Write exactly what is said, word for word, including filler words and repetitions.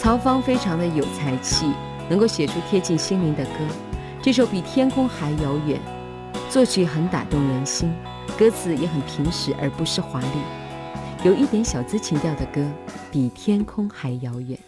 曹芳非常的有才气，能够写出贴近心灵的歌。这首比天空还遥远，作曲很打动人心，歌词也很平实而不是华丽，有一点小资情调的歌，比天空还遥远。